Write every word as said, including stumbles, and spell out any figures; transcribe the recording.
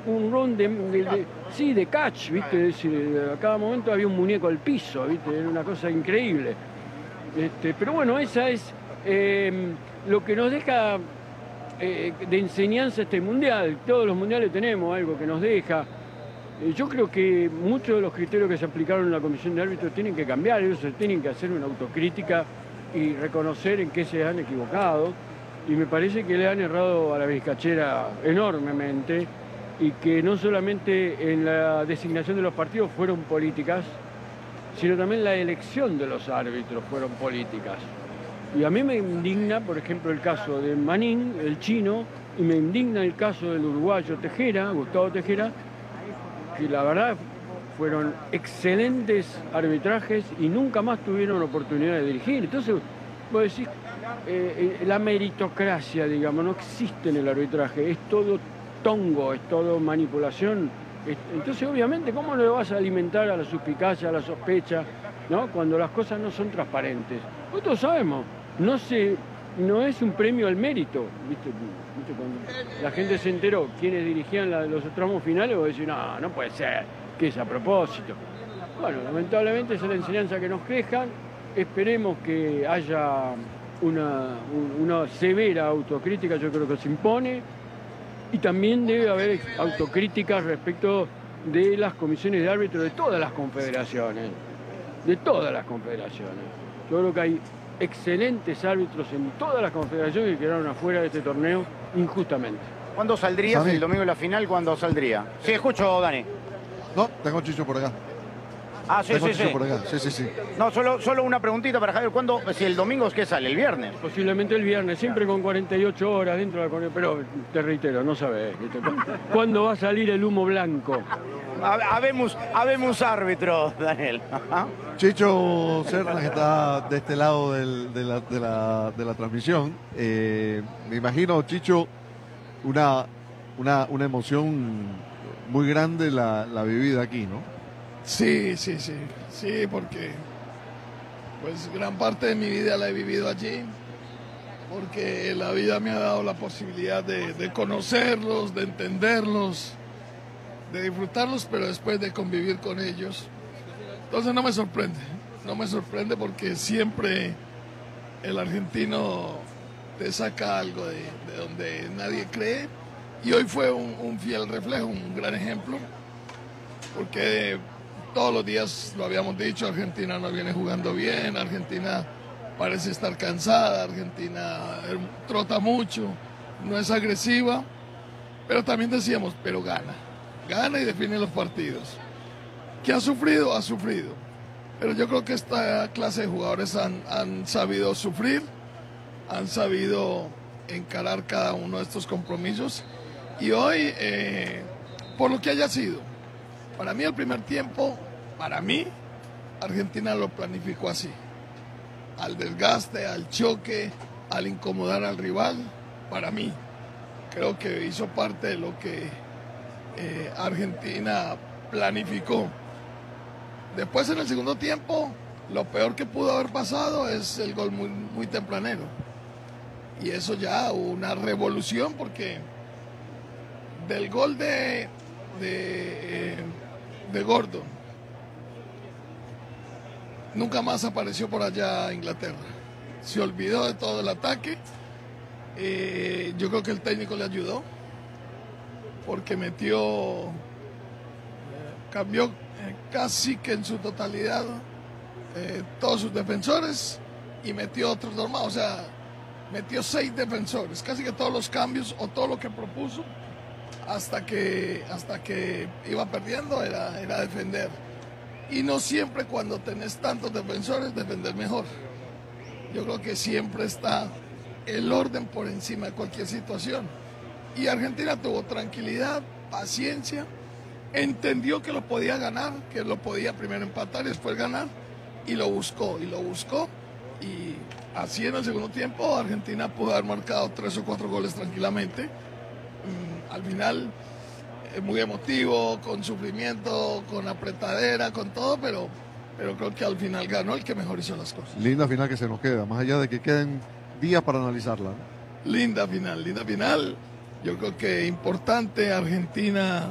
un ron de, de, de sí, de catch, ¿viste? Es decir, a cada momento había un muñeco al piso, ¿viste? Era una cosa increíble. Este, pero bueno, esa es eh, lo que nos deja eh, de enseñanza este mundial. Todos los mundiales tenemos algo que nos deja. Eh, yo creo que muchos de los criterios que se aplicaron en la comisión de árbitros tienen que cambiar, ellos tienen que hacer una autocrítica y reconocer en qué se han equivocado. Y me parece que le han errado a la vizcachera enormemente y que no solamente en la designación de los partidos fueron políticas, sino también la elección de los árbitros fueron políticas. Y a mí me indigna, por ejemplo, el caso de Manín, el chino, y me indigna el caso del uruguayo Tejera, Gustavo Tejera, que la verdad fueron excelentes arbitrajes y nunca más tuvieron oportunidad de dirigir. Entonces, vos decís, eh, la meritocracia, digamos, no existe en el arbitraje, es todo tongo, es todo manipulación. Entonces, obviamente, ¿cómo le vas a alimentar a la suspicacia, a la sospecha, ¿no? Cuando las cosas no son transparentes? Nosotros sabemos, no, se, no es un premio al mérito, ¿viste? ¿Viste? Cuando la gente se enteró quiénes dirigían la, los tramos finales, vos decís, no, no puede ser, que es a propósito. Bueno, lamentablemente esa es la enseñanza que nos dejan. Esperemos que haya una, una severa autocrítica, yo creo que se impone. Y también debe haber autocríticas respecto de las comisiones de árbitros de todas las confederaciones, de todas las confederaciones. Yo creo que hay excelentes árbitros en todas las confederaciones que quedaron afuera de este torneo injustamente. ¿Cuándo saldrías Dani. el domingo de la final? ¿Cuándo saldría? Sí, escucho, Dani. No, tengo Chicho por acá. Ah, sí, tengo sí, Chicho sí. por acá. Sí, sí, sí. No, solo, solo una preguntita para Javier. ¿Cuándo, si el domingo es que sale? ¿El viernes? Posiblemente el viernes, siempre con cuarenta y ocho horas dentro de la conexión, pero te reitero, no sabés. ¿viste? ¿Cuándo va a salir el humo blanco? Habemos, habemos árbitros, Daniel. Ajá. Chicho Serna, que está de este lado del- de, la, de la- de la transmisión. Eh, me imagino, Chicho, una, una, una emoción muy grande la, la vivida aquí, ¿no? Sí, sí, sí, sí, porque pues gran parte de mi vida la he vivido allí, porque la vida me ha dado la posibilidad de, de conocerlos, de entenderlos, de disfrutarlos, pero después de convivir con ellos. Entonces no me sorprende, no me sorprende porque siempre el argentino te saca algo de, de donde nadie cree, y hoy fue un, un fiel reflejo, un gran ejemplo, porque todos los días lo habíamos dicho, Argentina no viene jugando bien, Argentina parece estar cansada, Argentina trota mucho, no es agresiva, pero también decíamos, pero gana, gana y define los partidos. ¿Qué ha sufrido? Ha sufrido. Pero yo creo que esta clase de jugadores han, han sabido sufrir, han sabido encarar cada uno de estos compromisos, y hoy, eh, por lo que haya sido, para mí el primer tiempo, para mí, Argentina lo planificó así. Al desgaste, al choque, al incomodar al rival, para mí. Creo que hizo parte de lo que eh, Argentina planificó. Después en el segundo tiempo, lo peor que pudo haber pasado es el gol muy, muy tempranero. Y eso ya una revolución porque del gol de... de eh, de Gordon nunca más apareció por allá Inglaterra, se olvidó de todo el ataque. Eh, yo creo que el técnico le ayudó porque metió, cambió eh, casi que en su totalidad eh, todos sus defensores y metió otros dos más, o sea, metió seis defensores, casi que todos los cambios o todo lo que propuso hasta que, hasta que iba perdiendo era, era defender. Y no siempre cuando tenés tantos defensores, defender mejor. Yo creo que siempre está el orden por encima de cualquier situación. Y Argentina tuvo tranquilidad, paciencia, entendió que lo podía ganar, que lo podía primero empatar y después ganar, y lo buscó, y lo buscó. Y así en el segundo tiempo Argentina pudo haber marcado tres o cuatro goles tranquilamente. Al final, es muy emotivo, con sufrimiento, con apretadera, con todo, pero, pero creo que al final ganó el que mejor hizo las cosas. Linda final que se nos queda, más allá de que queden días para analizarla, ¿no? Linda final, linda final. Yo creo que importante, Argentina